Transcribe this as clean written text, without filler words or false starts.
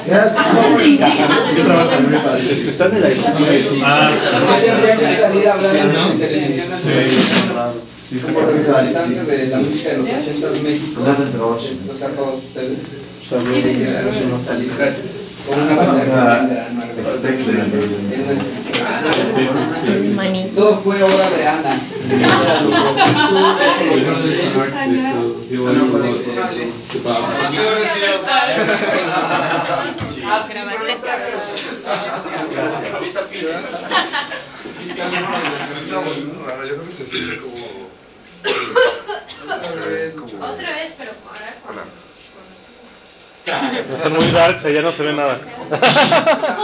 ¿Qué trabajas en mi padre? Está en el aire. Ah, salir a hablar en televisión nacional. sí, está Como representantes de la música de los 80s México. Nada entre ocho. Los a todos ustedes. No salí. Con una banda todo fue obra de Ana. Yo creo que se siente como... Otra vez, pero ahora. Están muy darks, allá no se ve nada.